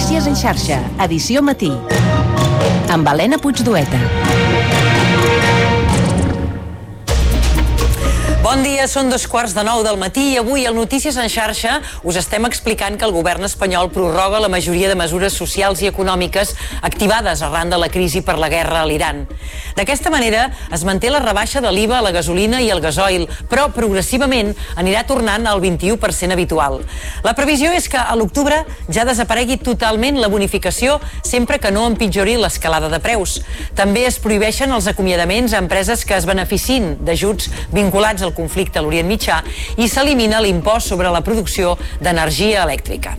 Notícies en xarxa, edició matí, amb Helena Puigdueta. Bon dia, són 8:45 del matí i avui al Notícies en xarxa us estem explicant que el govern espanyol prorroga la majoria de mesures socials i econòmiques activades arran de la crisi per la guerra a l'Iran. D'aquesta manera es manté la rebaixa de l'IVA a la gasolina i al gasoil, però progressivament anirà tornant al 21% habitual. La previsió és que a l'octubre ja desaparegui totalment la bonificació sempre que no empitjori l'escalada de preus. També es prohibeixen els acomiadaments a empreses que es beneficin d'ajuts vinculats al conflicte a l'Orient Mitjà i s'elimina l'impost sobre la producció d'energia elèctrica.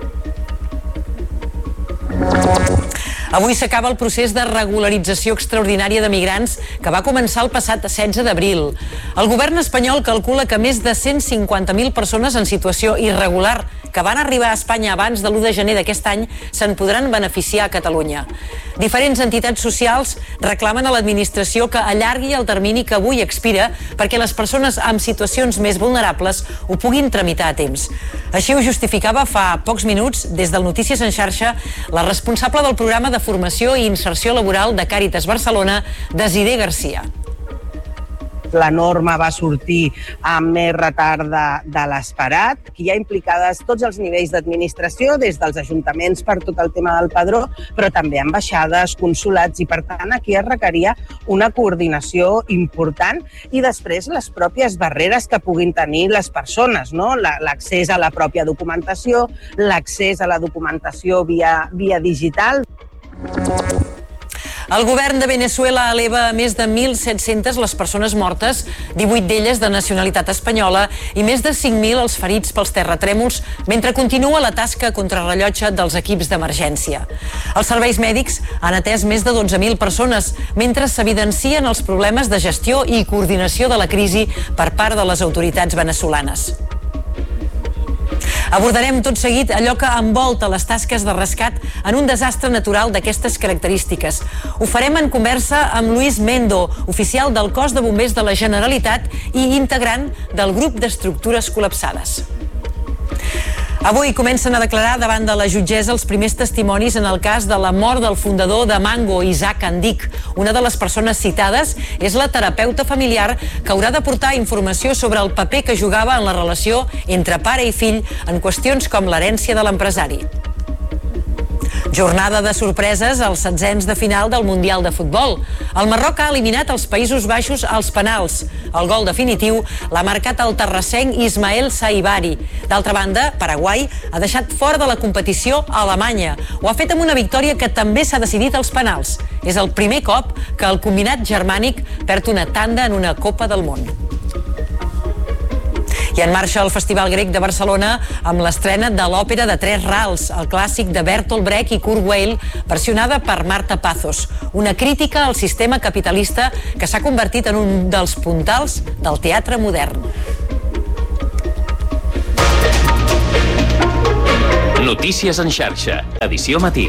Avui s'acaba el procés de regularització extraordinària de migrants que va començar el passat 16 d'abril. El govern espanyol calcula que més de 150.000 persones en situació irregular que van arribar a Espanya abans de l'1 de gener d'aquest any se'n podran beneficiar a Catalunya. Diferents entitats socials reclamen a l'administració que allargui el termini que avui expira perquè les persones amb situacions més vulnerables ho puguin tramitar a temps. Així ho justificava fa pocs minuts des del Notícies en xarxa la responsable del programa de formació i inserció laboral de Càritas Barcelona, Desiré Garcia. La norma va sortir amb més retard de l'esperat. Hi ha implicades tots els nivells d'administració, des dels ajuntaments per tot el tema del padró, però també ambaixades, consolats, i per tant aquí es requeria una coordinació important i després les pròpies barreres que puguin tenir les persones, no? L'accés a la pròpia documentació, l'accés a la documentació via digital. El govern de Venezuela eleva a més de 1.700 les persones mortes, 18 d'elles de nacionalitat espanyola i més de 5.000 els ferits pels terratrèmols, mentre continua la tasca contrarrellotge dels equips d'emergència. Els serveis mèdics han atès més de 12.000 persones, mentre s'evidencien els problemes de gestió i coordinació de la crisi per part de les autoritats veneçolanes. Abordarem tot seguit allò que envolta les tasques de rescat en un desastre natural d'aquestes característiques. Ho farem en conversa amb Luis Mendo, oficial del Cos de Bombers de la Generalitat i integrant del grup d'estructures col·lapsades. Avui comencen a declarar davant de la jutgessa els primers testimonis en el cas de la mort del fundador de Mango, Isaac Andic. Una de les persones citades és la terapeuta familiar que haurà d'aportar informació sobre el paper que jugava en la relació entre pare i fill en qüestions com l'herència de l'empresari. Jornada de sorpreses als setzents de final del Mundial de Futbol. El Marroc ha eliminat els Països Baixos als penals. El gol definitiu l'ha marcat el terrassenc Ismael Saibari. D'altra banda, Paraguai ha deixat fora de la competició a Alemanya. Ho ha fet amb una victòria que també s'ha decidit als penals. És el primer cop que el combinat germànic perd una tanda en una Copa del Món. I en marxa el Festival Grec de Barcelona amb l'estrena de l'òpera de Tres Rals, el clàssic de Bertolt Brecht i Kurt Weill, versionada per Marta Pazos. Una crítica al sistema capitalista que s'ha convertit en un dels puntals del teatre modern. Notícies en xarxa, edició matí.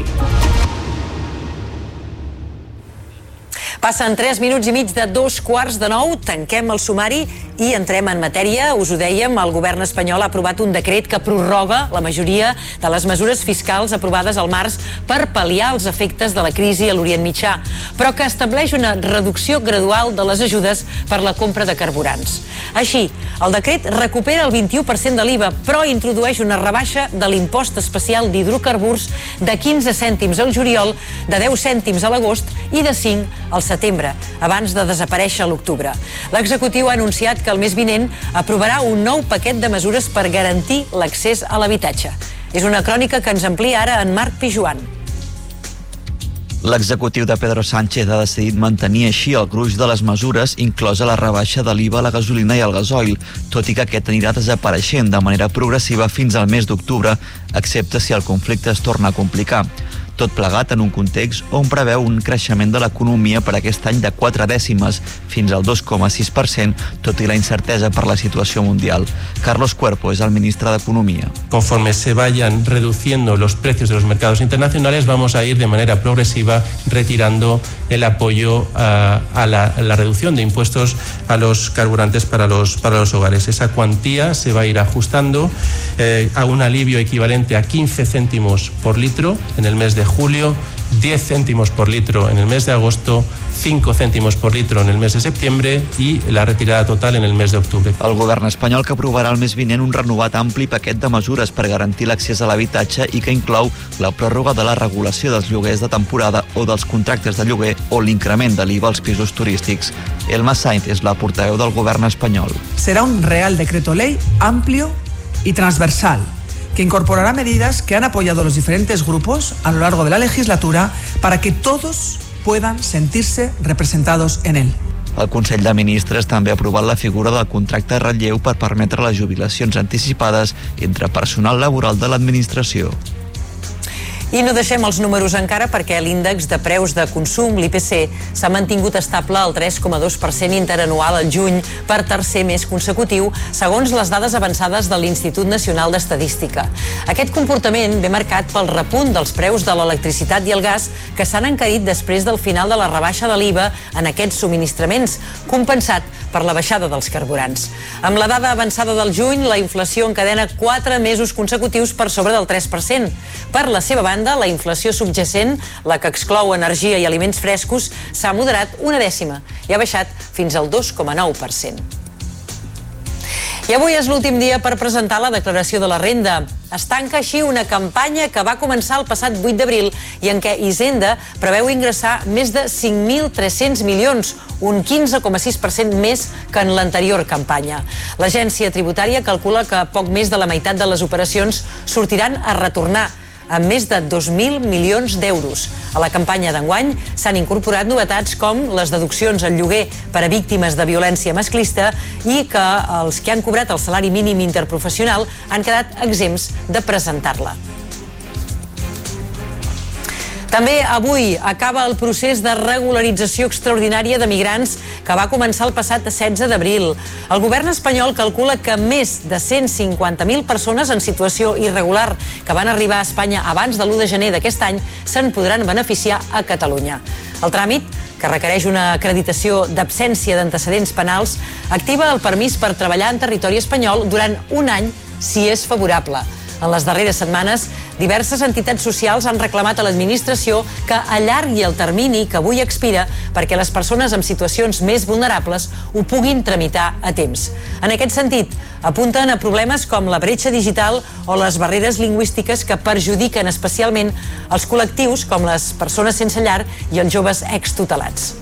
Passen 3 minuts i mig de 8:45, tanquem el sumari i entrem en matèria. Us ho dèiem, el govern espanyol ha aprovat un decret que prorroga la majoria de les mesures fiscals aprovades al març per pal·liar els efectes de la crisi a l'Orient Mitjà, però que estableix una reducció gradual de les ajudes per la compra de carburants. Així, el decret recupera el 21% de l'IVA, però introdueix una rebaixa de l'impost especial d'hidrocarburs de 15 cèntims al juliol, de 10 cèntims a l'agost i de 5 al setembre, abans de desaparèixer a l'octubre. L'executiu ha anunciat que el mes vinent aprovarà un nou paquet de mesures per garantir l'accés a l'habitatge. És una crònica que ens amplia ara en Marc Pijuan. L'executiu de Pedro Sánchez ha decidit mantenir així el gruix de les mesures, inclosa la rebaixa de l'IVA a la gasolina i al gasoil, tot i que aquest anirà desapareixent de manera progressiva fins al mes d'octubre, excepte si el conflicte es torna a complicar. tot plegat en un context on preveu un creixement de l'economia per aquest any de 4 dècimes, fins al 2,6%, tot i la incertesa per la situació mundial. Carlos Cuerpo es el ministre d'Economia. Conforme se vayan reduciendo los precios de los mercados internacionales, vamos a ir de manera progresiva retirando el apoyo a la reducción de impuestos a los carburantes para los hogares. Esa cuantía se va a ir ajustando a un alivio equivalente a 15 céntimos por litro en el mes de julio, 10 céntimos por litro en el mes de agosto, 5 cèntims per litre en el mes de septembre i la retirada total en el mes d'octubre. El govern espanyol que aprovarà el mes vinent un renovat ampli paquet de mesures per garantir l'accés a l'habitatge i que inclou la pròrroga de la regulació dels lloguers de temporada o dels contractes de lloguer o l'increment de l'IVA als pisos turístics. Elma Sainz és la portaveu del govern espanyol. Será un Real Decreto Ley amplio y transversal que incorporará medidas que han apoyado los diferentes grupos a lo largo de la legislatura para que todos puedan sentirse representados en él. El Consell de Ministres també ha aprovat la figura del contracte de relleu per permetre les jubilacions anticipades entre personal laboral de l'administració. I no deixem els números encara perquè l'índex de preus de consum, l'IPC, s'ha mantingut estable al 3,2% interanual al juny per tercer mes consecutiu, segons les dades avançades de l'Institut Nacional d'Estadística. Aquest comportament ve marcat pel repunt dels preus de l'electricitat i el gas que s'han encarit després del final de la rebaixa de l'IVA en aquests subministraments, compensat per la baixada dels carburants. Amb la dada avançada del juny, la inflació encadena 4 mesos consecutius per sobre del 3%. Per la seva banda, la inflació subjacent, la que exclou energia i aliments frescos, s'ha moderat 1 dècima i ha baixat fins al 2,9%. I avui és l'últim dia per presentar la declaració de la renda. Es tanca així una campanya que va començar el passat 8 d'abril i en què Hisenda preveu ingressar més de 5.300 milions, un 15,6% més que en l'anterior campanya. L'agència tributària calcula que poc més de la meitat de les operacions sortiran a retornar, amb més de 2.000 milions d'euros. A la campanya d'enguany s'han incorporat novetats com les deduccions al lloguer per a víctimes de violència masclista i que els que han cobrat el salari mínim interprofessional han quedat exempts de presentar-la. També avui acaba el procés de regularització extraordinària de migrants que va començar el passat 16 d'abril. El govern espanyol calcula que més de 150.000 persones en situació irregular que van arribar a Espanya abans de l'1 de gener d'aquest any se'n podran beneficiar a Catalunya. El tràmit, que requereix una acreditació d'absència d'antecedents penals, activa el permís per treballar en territori espanyol durant un any si és favorable. En les darreres setmanes, diverses entitats socials han reclamat a l'administració que allargui el termini que avui expira perquè les persones amb situacions més vulnerables ho puguin tramitar a temps. En aquest sentit, apunten a problemes com la bretxa digital o les barreres lingüístiques que perjudiquen especialment els col·lectius com les persones sense llar i els joves extutelats.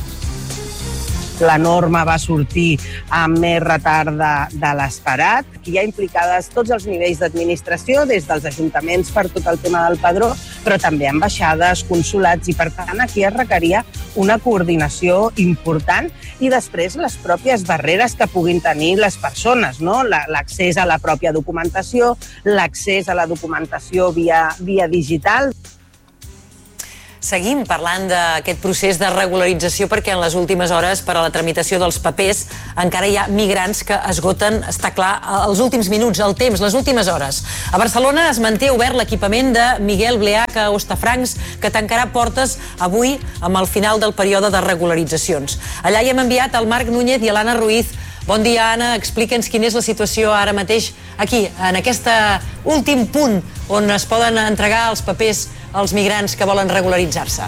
La norma va sortir amb més retard de l'esperat. Hi ha implicades tots els nivells d'administració, des dels ajuntaments per tot el tema del padró, però també ambaixades, consolats, i per tant aquí es requeria una coordinació important i després les pròpies barreres que puguin tenir les persones, no? L'accés a la pròpia documentació, l'accés a la documentació via digital. Seguim parlant d'aquest procés de regularització perquè en les últimes hores per a la tramitació dels papers encara hi ha migrants que esgoten, està clar, els últims minuts, el temps, les últimes hores. A Barcelona es manté obert l'equipament de Miguel Bleach a Hostafrancs, que tancarà portes avui amb el final del període de regularitzacions. Allà hi hem enviat el Marc Núñez i l'Anna Ruiz. Bon dia, Anna. Explica'ns quina és la situació ara mateix aquí, en aquest últim punt on es poden entregar els papers als migrants que volen regularitzar-se.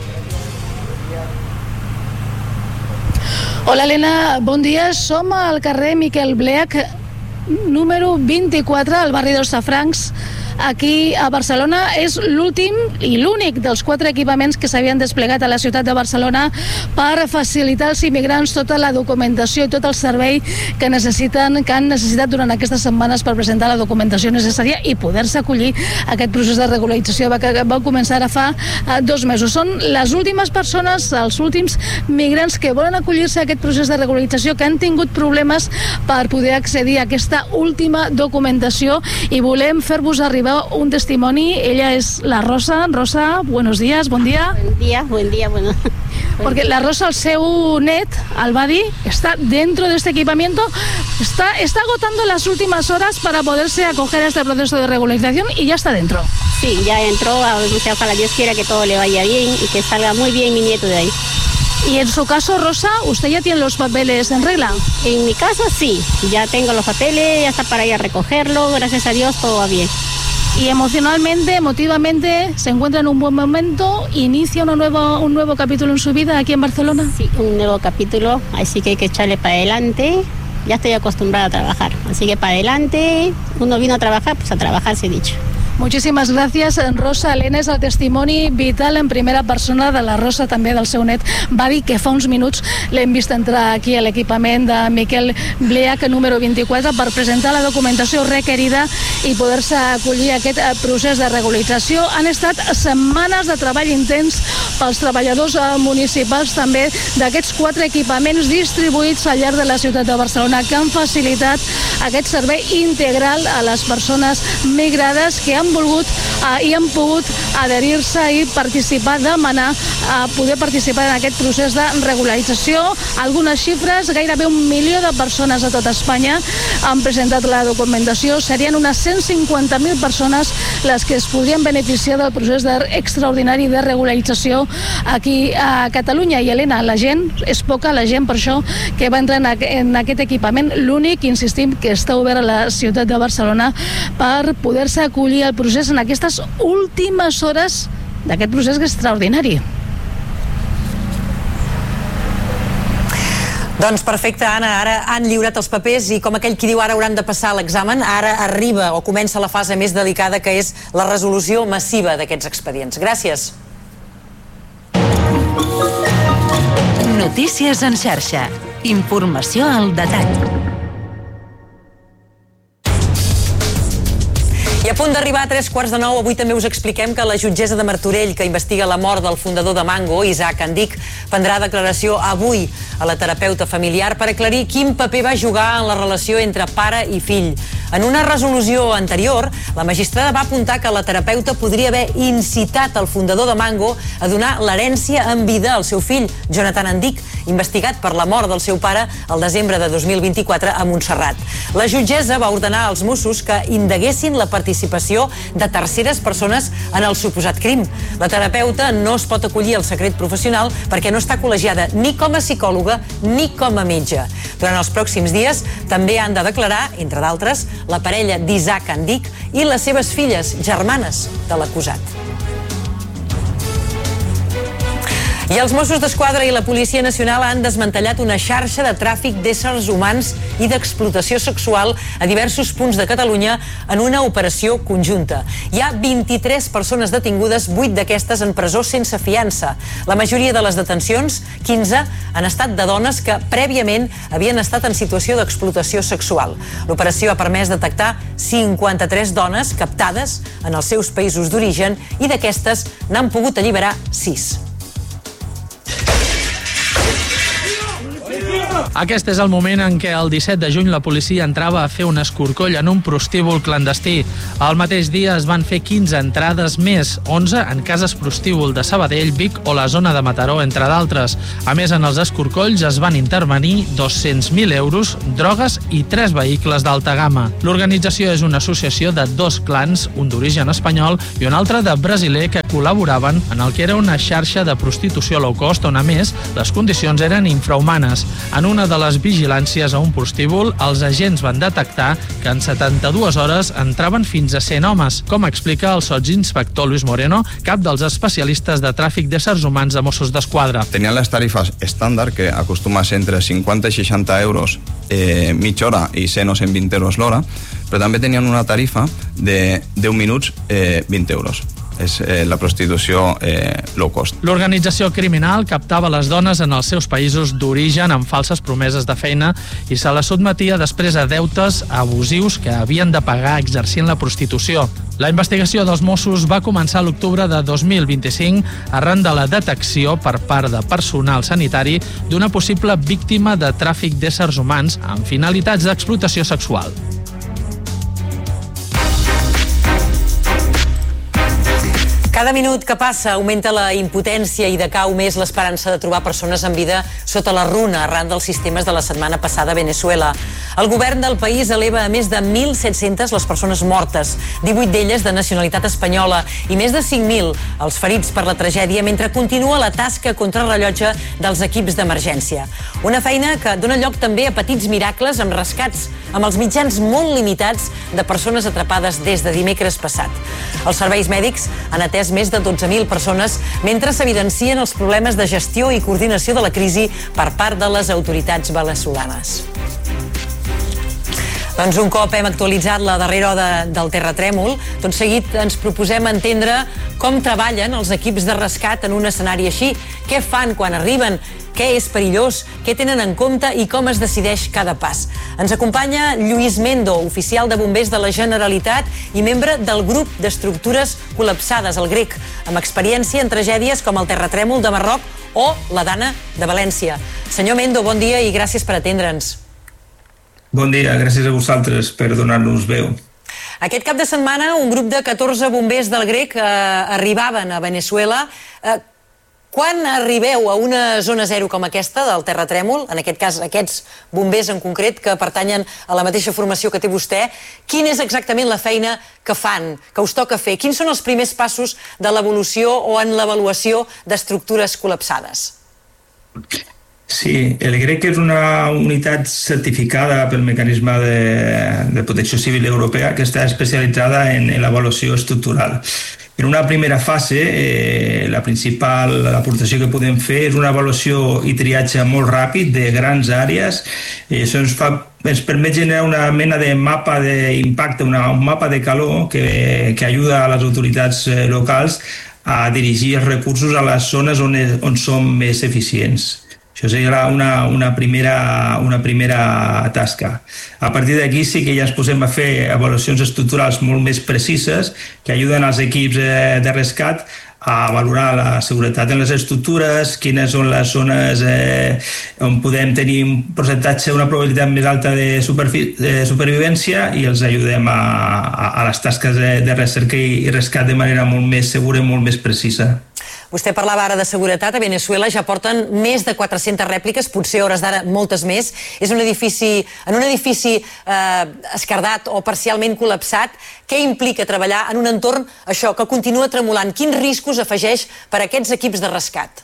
Hola, Helena. Bon dia. Som al carrer Miquel Bleach, número 24, al barri d'Hostafrancs. Aquí a Barcelona és l'últim i l'únic dels 4 equipaments que s'havien desplegat a la ciutat de Barcelona per facilitar als immigrants tota la documentació i tot el servei que han necessitat durant aquestes setmanes per presentar la documentació necessària i poder-se acollir a aquest procés de regularització que va començar ara fa 2 mesos. Són les últimes persones, els últims migrants que volen acollir-se a aquest procés de regularització, que han tingut problemes per poder accedir a aquesta última documentació, i volem fer-vos arribar arriba un testimoni. Ella es la Rosa. Rosa, buenos días, bon dia. Buen día, bueno. Porque la Rosa, el seu net, el Badi, está dentro de este equipamiento, está agotando las últimas horas para poderse acoger a este proceso de regularización y ya está dentro. Sí, ya entró, ojalá Dios quiera que todo le vaya bien y que salga muy bien mi nieto de ahí. Y en su caso, Rosa, ¿usted ya tiene los papeles en regla? En mi caso sí, ya tengo los papeles, ya está para ir a recogerlo, gracias a Dios todo va bien. Y emocionalmente, emotivamente, se encuentra en un buen momento, inicia un nuevo capítulo en su vida aquí en Barcelona. Sí, un nuevo capítulo, así que hay que echarle para adelante. Ya estoy acostumbrada a trabajar, así que para adelante, uno vino a trabajar, pues a trabajar se ha dicho. Moltíssimes gràcies, Rosa Elena. És el testimoni vital en primera persona de la Rosa, també del seu net. Va dir que fa uns minuts l'hem vist entrar aquí a l'equipament de Miquel Bleach, número 24, per presentar la documentació requerida i poder-se acollir a aquest procés de regularització. Han estat setmanes de treball intens pels treballadors municipals també d'aquests 4 equipaments distribuïts al llarg de la ciutat de Barcelona que han facilitat aquest servei integral a les persones migrades que han volgut i han pogut adherir-se i participar, demanar poder participar en aquest procés de regularització. Algunes xifres, gairebé 1 milió de persones a tot Espanya han presentat la documentació. Serien unes 150.000 persones les que es podrien beneficiar del procés extraordinari de regularització aquí a Catalunya. I Helena, la gent és poca, la gent per això que va entrar en aquest equipament, l'únic, insistim, que està obert a la ciutat de Barcelona per poder-se acollir al procés en aquestes últimes hores d'aquest procés extraordinari. Doncs perfecte, Anna, ara han lliurat els papers i com aquell qui diu ara hauran de passar l'examen, ara arriba o comença la fase més delicada que és la resolució massiva d'aquests expedients. Gràcies. Notícies en xarxa. Informació al detall. I a punt d'arribar a 9:15, avui també us expliquem que la jutgessa de Martorell, que investiga la mort del fundador de Mango, Isaac Andic, prendrà declaració avui a la terapeuta familiar per aclarir quin paper va jugar en la relació entre pare i fill. En una resolució anterior, la magistrada va apuntar que la terapeuta podria haver incitat el fundador de Mango a donar l'herència en vida al seu fill, Jonathan Andic, investigat per la mort del seu pare el desembre de 2024 a Montserrat. La jutgessa va ordenar als Mossos que indaguessin la participació de terceres persones en el suposat crim. La terapeuta no es pot acollir al secret professional perquè no està col·legiada ni com a psicòloga ni com a metge. Durant els pròxims dies també han de declarar, entre d'altres, la parella d'Isaac Andic i les seves filles, germanes de l'acusat. I els Mossos d'Esquadra i la Policia Nacional han desmantellat una xarxa de tràfic d'éssers humans i d'explotació sexual a diversos punts de Catalunya en una operació conjunta. Hi ha 23 persones detingudes, 8 d'aquestes en presó sense fiança. La majoria de les detencions, 15, han estat de dones que prèviament havien estat en situació d'explotació sexual. L'operació ha permès detectar 53 dones captades en els seus països d'origen i d'aquestes n'han pogut alliberar 6. Aquest és el moment en què el 17 de juny la policia entrava a fer un escorcoll en un prostíbul clandestí. El mateix dia es van fer 15 entrades més, 11 en cases prostíbul de Sabadell, Vic o la zona de Mataró, entre d'altres. A més, en els escorcolls es van intervenir 200.000 euros, drogues i 3 vehicles d'alta gamma. L'organització és una associació de 2 clans, un d'origen espanyol i un altre de brasiler, que col·laboraven en el que era una xarxa de prostitució low cost on, a més, les condicions eren infrahumanes. En una de les vigilàncies a un prostíbul, els agents van detectar que en 72 hores entraven fins a 100 homes, com explica el sotsinspector Luis Moreno, cap dels especialistes de tràfic d'éssers humans de Mossos d'Esquadra. Tenien les tarifes estàndard, que acostuma a ser entre 50 i 60 euros mitja hora i 100 o 120 euros l'hora, però també tenien una tarifa de 10 minuts 20 euros. És la prostitució low cost. L'organització criminal captava les dones en els seus països d'origen amb falses promeses de feina i se les sotmetia després a deutes abusius que havien de pagar exercint la prostitució. La investigació dels Mossos va començar a l'octubre de 2025 arran de la detecció per part de personal sanitari d'una possible víctima de tràfic d'éssers humans amb finalitats d'explotació sexual. Cada minut que passa augmenta la impotència i decau més l'esperança de trobar persones amb vida sota la runa arran dels sistemes de la setmana passada a Venezuela. El govern del país eleva a més de 1.700 les persones mortes, 18 d'elles de nacionalitat espanyola i més de 5.000 els ferits per la tragèdia mentre continua la tasca contrarrellotge dels equips d'emergència. Una feina que dona lloc també a petits miracles amb rescats, amb els mitjans molt limitats de persones atrapades des de dimecres passat. Els serveis mèdics han atès més de 12.000 persones mentre s'evidencien els problemes de gestió i coordinació de la crisi per part de les autoritats veneçolanes. Doncs un cop hem actualitzat la darrera hora del terratrèmol, tot seguit ens proposem entendre com treballen els equips de rescat en un escenari així, què fan quan arriben, què és perillós, què tenen en compte i com es decideix cada pas. Ens acompanya Lluís Mendo, oficial de bombers de la Generalitat i membre del grup d'estructures col·lapsades, el GREC, amb experiència en tragèdies com el terratrèmol de Marroc o la Dana de València. Senyor Mendo, bon dia i gràcies per atendre'ns. Bon dia, gràcies a vosaltres per donar-nos veu. Aquest cap de setmana un grup de 14 bombers del GREC arribaven a Venezuela. Quan arribeu a una zona zero com aquesta del terratrèmol, en aquest cas aquests bombers en concret que pertanyen a la mateixa formació que té vostè, quina és exactament la feina que fan, que us toca fer? Quins són els primers passos de l'evolució o en l'avaluació d'estructures col·lapsades? Sí, el GREC és una unitat certificada pel mecanisme de protecció civil europea que està especialitzada en l'avaluació estructural. En una primera fase, la principal aportació que podem fer és una avaluació i triatge molt ràpid de grans àrees. Això ens permet generar una mena de mapa d'impacte, un mapa de calor que ajuda a les autoritats locals a dirigir els recursos a les zones on som més eficients. Això seria una primera tasca. A partir d'aquí sí que ja ens posem a fer avaluacions estructurals molt més precises que ajuden als equips de rescat a valorar la seguretat en les estructures, quines són les zones on podem tenir un percentatge, una probabilitat més alta de supervivència i els ajudem a les tasques de recerca i rescat de manera molt més segura i molt més precisa. Vostè parlava ara de seguretat. A Venezuela ja porten més de 400 rèpliques, potser a hores d'ara moltes més. És en un edifici esquerdat o parcialment col·lapsat. Què implica treballar en un entorn, això, que continua tremolant? Quins riscos afegeix per a aquests equips de rescat?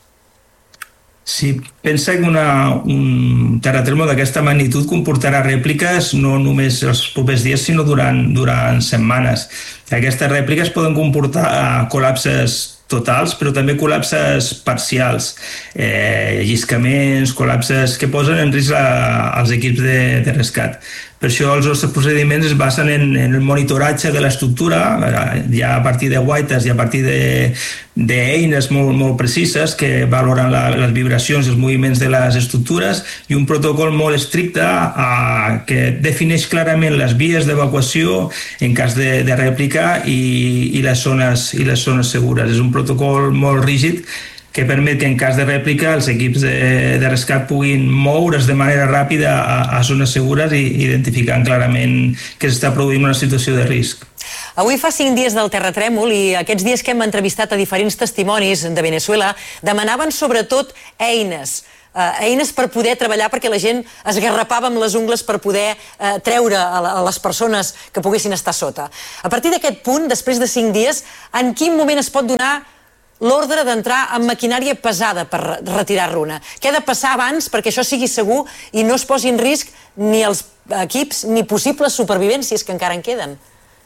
Sí, pensa que un terratrèmol d'aquesta magnitud comportarà rèpliques no només els propers dies, sinó durant setmanes. Aquestes rèpliques poden comportar col·lapses totals, però també col·lapses parcials, lliscaments, col·lapses que posen en risc als equips de rescat. Per això els nostres procediments es basen en el monitoratge de l'estructura, ja a partir de guaites i a partir d'eines molt precises que valoren les vibracions i els moviments de les estructures i un protocol molt estricte que defineix clarament les vies d'evacuació en cas de rèplica i les zones segures. És un protocol molt rígid que permet que en cas de rèplica els equips de rescat puguin moure's de manera ràpida a zones segures i identificant clarament que s'està produint una situació de risc. Avui fa 5 dies del terratrèmol i aquests dies que hem entrevistat a diferents testimonis de Venezuela demanaven sobretot eines per poder treballar, perquè la gent es garrapava amb les ungles per poder treure a les persones que poguessin estar sota. A partir d'aquest punt, després de 5 dies, en quin moment es pot donar l'ordre d'entrar amb maquinària pesada per retirar runa? Què ha de passar abans perquè això sigui segur i no es posi en risc ni els equips ni possibles supervivències que encara en queden?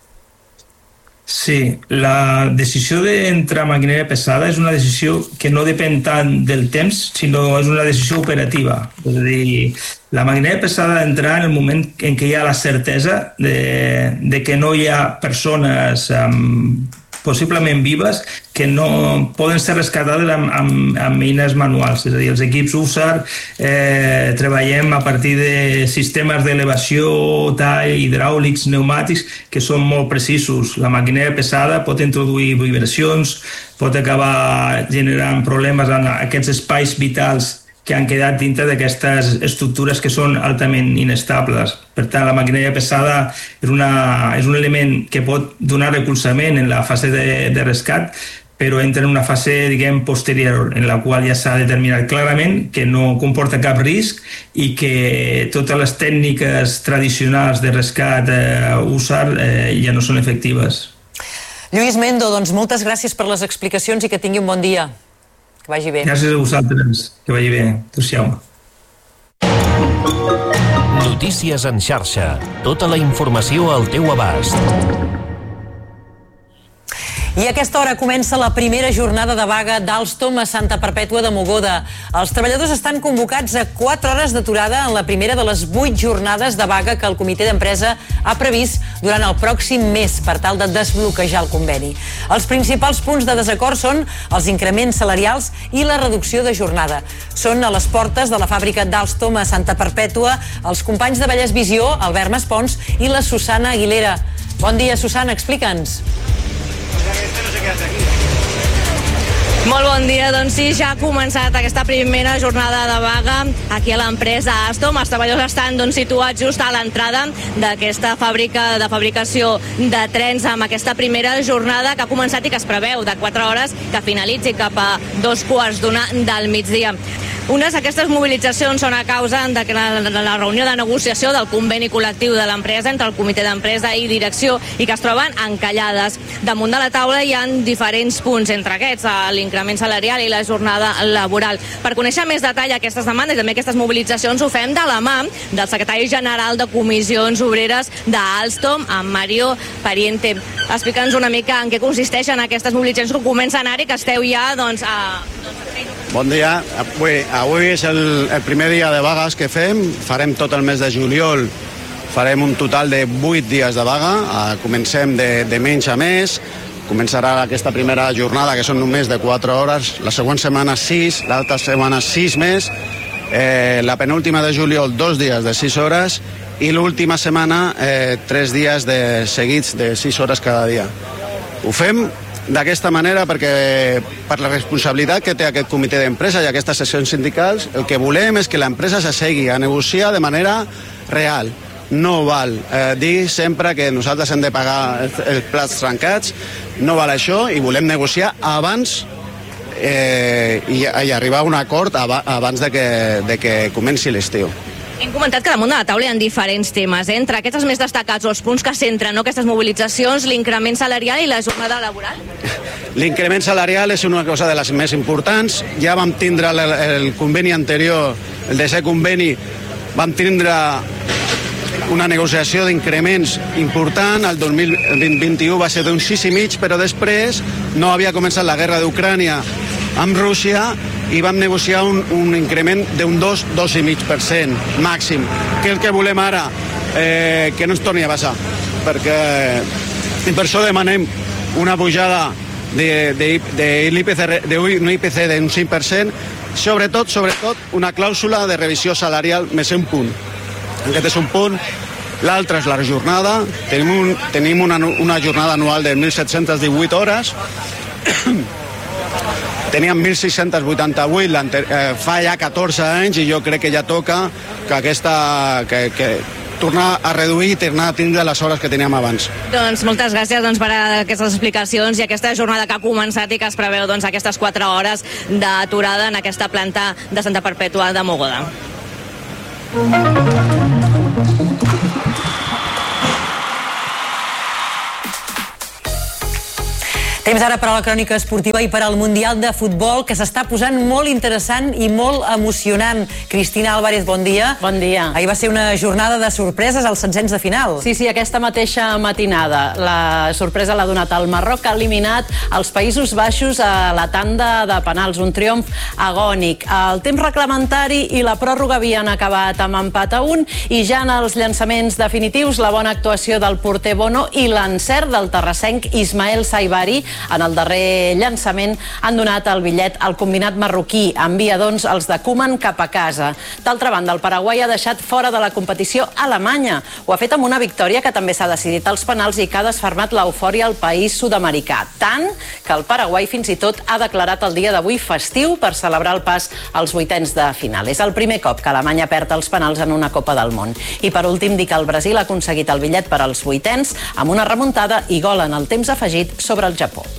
Sí, la decisió d'entrar amb maquinària pesada és una decisió que no depèn tant del temps, sinó és una decisió operativa. És a dir, la maquinària pesada ha d'entrar en el moment en què hi ha la certesa de que no hi ha persones possiblement vives que no poden ser rescatades amb eines manuals. És a dir, els equips USAR treballem a partir de sistemes d'elevació, tall, hidràulics, pneumàtics, que són molt precisos. La maquinària pesada pot introduir vibracions, pot acabar generant problemes en aquests espais vitals que han quedat dintre d'aquestes estructures que són altament inestables. Per tant, la maquinària pesada és un element que pot donar recolzament en la fase de rescat, però entra en una fase, diguem, posterior, en la qual ja s'ha determinat clarament que no comporta cap risc i que totes les tècniques tradicionals de rescat USAR ja no són efectives. Lluís Mendo, doncs moltes gràcies per les explicacions i que tingui un bon dia. Que vagi bé. Gràcies a vosaltres. Que vagi bé. Adéu-siau. Notícies en xarxa. Tota la informació al teu abast. I a aquesta hora comença la primera jornada de vaga d'Alstom a Santa Perpètua de Mogoda. Els treballadors estan convocats a 4 hores d'aturada en la primera de les 8 jornades de vaga que el comitè d'empresa ha previst durant el pròxim mes per tal de desbloquejar el conveni. Els principals punts de desacord són els increments salarials i la reducció de jornada. Són a les portes de la fàbrica d'Alstom a Santa Perpètua els companys de Vallès Visió, Albert Maspons i la Susana Aguilera. Bon dia, Susana, explica'ns. Molt bon dia, doncs sí, ja ha començat aquesta primera jornada de vaga aquí a l'empresa Alstom. Els treballadors estan situats just a l'entrada d'aquesta fàbrica de fabricació de trens amb aquesta primera jornada que ha començat i que es preveu de 4 hores que finalitzi cap a 2:15 del migdia. Unes d'aquestes mobilitzacions són a causa de que la reunió de negociació del conveni col·lectiu de l'empresa entre el comitè d'empresa i direcció i que es troben encallades. Damunt de la taula hi ha diferents punts, entre aquests l'increment salarial i la jornada laboral. Per conèixer més detall aquestes demandes i també aquestes mobilitzacions ho fem de la mà del secretari general de Comissions Obreres d'Alstom, en Mario Pariente. Explica'ns una mica en què consisteixen aquestes mobilitzacions que comencen ara i que esteu ja Bon dia. Avui és el primer dia de vagues que fem. Farem tot el mes de juliol. Farem un total de 8 dies de vaga. Comencem de menys a més. Començarà aquesta primera jornada, que són només de 4 hores. La següent setmana 6, l'altra setmana 6 més. La penúltima de juliol 2 dies de 6 hores. I l'última setmana 3 dies seguits de 6 hores cada dia. Ho fem d'aquesta manera perquè per la responsabilitat que té aquest comitè d'empresa i aquestes sessions sindicals, el que volem és que l'empresa s'assegui a negociar de manera real. No val dir sempre que nosaltres hem de pagar els plats trencats, no val això, i volem negociar abans i arribar a un acord abans de que comenci l'estiu. Hem comentat que damunt de la taula hi ha diferents temes. Entre aquests més destacats o els punts que centren aquestes mobilitzacions, l'increment salarial i la jornada laboral? L'increment salarial és una cosa de les més importants. Ja vam tindre el conveni anterior, el desè conveni, vam tindre una negociació d'increments important. El 2021 va ser d'un 6,5, però després no havia començat la guerra d'Ucrània amb Rússia i vam negociar un increment d'un 2,5% màxim. Que és el que volem ara? Que no ens torni a passar. I per això demanem una pujada d'un IPC d'un 5%, sobretot una clàusula de revisió salarial més un punt. Aquest és un punt. L'altre és la jornada. Tenim una jornada anual de 1.718 hores. Teníem 1.688 fa ja 14 anys i jo crec que ja toca que tornar a reduir i tornar a tindre les hores que teníem abans. Doncs moltes gràcies per aquestes explicacions i aquesta jornada que ha començat i que es preveu aquestes 4 hores d'aturada en aquesta planta de Santa Perpètua de Mogoda. Temps ara per a la crònica esportiva i per al Mundial de Futbol, que s'està posant molt interessant i molt emocionant. Cristina Álvarez, bon dia. Bon dia. Ahir va ser una jornada de sorpreses als setzents de final. Sí, aquesta mateixa matinada. La sorpresa l'ha donat el Marroc, que ha eliminat els Països Baixos a la tanda de penals. Un triomf agònic. El temps reglamentari i la pròrroga havien acabat amb empat a 1 i ja en els llançaments definitius la bona actuació del porter Bono i l'encert del terrassenc Ismael Saibari en el darrer llançament han donat el bitllet al combinat marroquí. Envia, doncs, els de Koeman cap a casa. D'altra banda, el Paraguai ha deixat fora de la competició Alemanya. Ho ha fet amb una victòria que també s'ha decidit als penals i que ha desfermat l'eufòria al país sud-americà. Tant que el Paraguai fins i tot ha declarat el dia d'avui festiu per celebrar el pas als vuitens de final. És el primer cop que Alemanya perd els penals en una Copa del Món. I per últim, dir que el Brasil ha aconseguit el bitllet per als vuitens amb una remuntada i gol en el temps afegit sobre el Japó.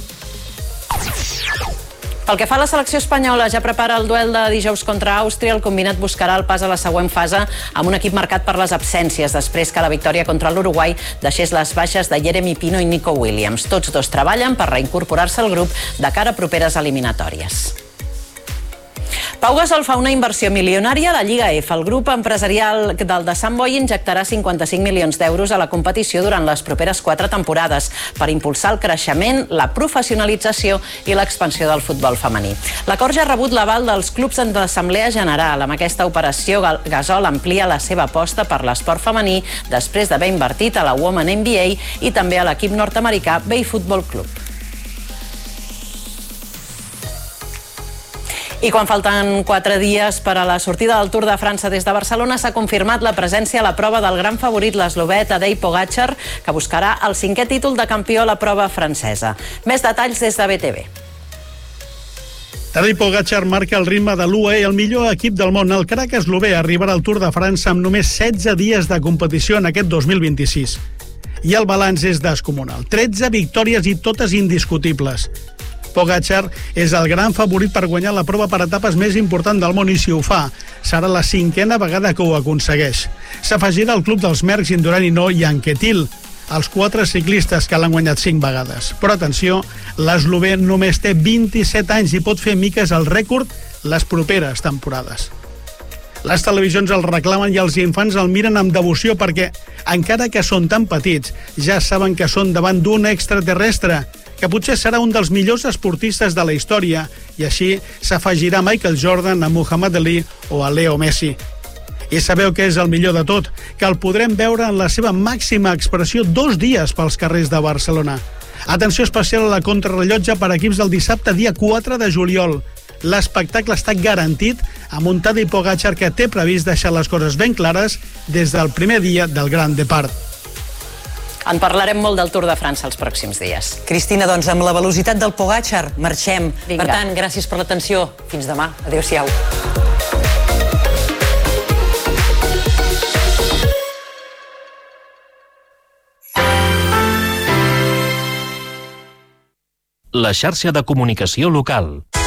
Pel que fa a la selecció espanyola, ja prepara el duel de dijous contra Àustria. El combinat buscarà el pas a la següent fase amb un equip marcat per les absències, després que la victòria contra l'Uruguai deixés les baixes de Jeremy Pino i Nico Williams. Tots dos treballen per reincorporar-se al grup de cara a properes eliminatòries. Pau Gasol fa una inversió milionària a la Lliga F. El grup empresarial del de Sant Boi injectarà 55 milions d'euros a la competició durant les properes 4 temporades per impulsar el creixement, la professionalització i l'expansió del futbol femení. L'acord ja ha rebut l'aval dels clubs en l'Assemblea General. Amb aquesta operació, Gasol amplia la seva aposta per l'esport femení després d'haver invertit a la Women NBA i també a l'equip nord-americà Bay Football Club. I quan falten 4 dies per a la sortida del Tour de França des de Barcelona, s'ha confirmat la presència a la prova del gran favorit, l'eslovè Tadej Pogačar, que buscarà el 5è títol de campió a la prova francesa. Més detalls des de BTV. Tadej Pogačar marca el ritme de l'UAE, el millor equip del món. El crac eslové arribarà al Tour de França amb només 16 dies de competició en aquest 2026. I el balanç és descomunal. 13 victòries i totes indiscutibles. Pogačar és el gran favorit per guanyar la prova per etapes més important del món i si ho fa, serà la 5a vegada que ho aconsegueix. S'afegirà al club dels Merckx, Indurain i No i Anquetil, els 4 ciclistes que l'han guanyat 5 vegades. Però atenció, l'eslovè només té 27 anys i pot fer miques el rècord les properes temporades. Les televisions el reclamen i els infants el miren amb devoció perquè, encara que són tan petits, ja saben que són davant d'un extraterrestre, que potser serà un dels millors esportistes de la història, i així s'afegirà Michael Jordan, a Muhammad Ali o a Leo Messi. I sabeu què és el millor de tot? Que el podrem veure en la seva màxima expressió 2 dies pels carrers de Barcelona. Atenció especial a la contrarrellotge per equips del dissabte, dia 4 de juliol. L'espectacle està garantit amb un Tadej Pogačar que té previst deixar les coses ben clares des del primer dia del Gran Depart. En parlarem molt del Tour de França els pròxims dies. Cristina, doncs amb la velocitat del Pogačar marxem. Vinga. Per tant, gràcies per l'atenció. Fins demà. Adéu-siau. La xarxa de comunicació local.